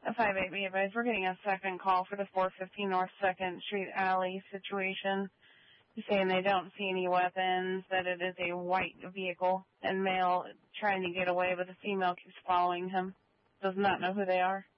5-8, be advised, we're getting a second call for the 415 North 2nd Street Alley situation. He's saying they don't see any weapons, that it is a white vehicle, and male trying to get away, but the female keeps following him. Does not know who they are.